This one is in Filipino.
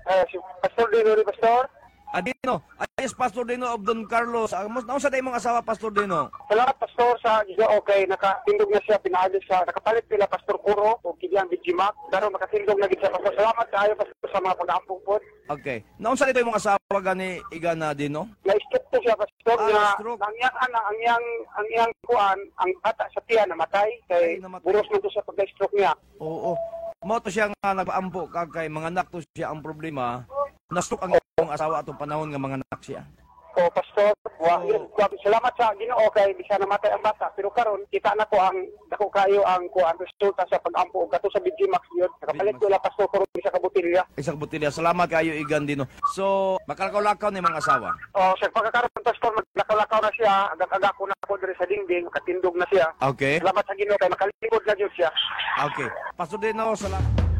Si Pastor Dino, Pastor. Adino, ayos Pastor Dino of Don Carlos. Naunsa day mong asawa Pastor Dino? Salamat, Pastor, sa Giga. Okay, nakatindog na siya, pinaagos siya. Nakapalit pila, Pastor Kuro, o Kilian Bijimak. Pero makatindog na siya, Pastor. Salamat kayo, Pastor, sa mga pag-aampong po. Okay. Naunsa dito yung asawa gani Igana Dino? Na-stroke po siya, Pastor, na stroke. ang iyang kuan, ang bata sa tiyan, namatay. Kay namatay. buros na to sa pagka-stroke niya. Oo. Mo to siya nga nagpaampo kay mga anak to siya ang problema. Nastok ang asawa atong panahon nga mga anak siya. O, Pastor, salamat sa Ginoo kay di siya namatay ang bata. Pero karon kita na ko ang dako kayo ang kuan resulta sa pag-ampo kato sa Bijimax yun. Nakapalit ko la, Pastor Kuro, sa kabutilya. Isang butilya. Salamat kayo Igan Dino. So, makalakaw-lakaw ni mga asawa. O, sa pagkakaroon, Pastor, maglakaw-lakaw na siya. Agak-agak ko na ako diri sa dingding, makatindog na siya. Okay. Salamat sa Ginoo kay makalikod na jud siya. Okay. Pastor Dino, salamat.